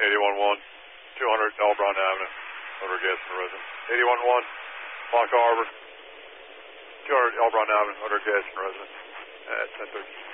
81-1, 200 Elbron Avenue, motor gas and resident. 81-1, Lock Harbor, 200 Elbron Avenue, motor gas and resident at 10:30.